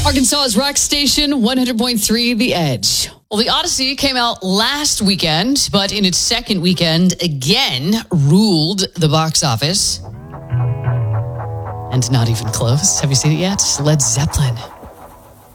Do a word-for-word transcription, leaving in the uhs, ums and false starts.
Arkansas's rock station, one hundred point three The Edge. Well, The Odyssey came out last weekend, but in its second weekend, again, ruled the box office. And not even close. Have you seen it yet? Led Zeppelin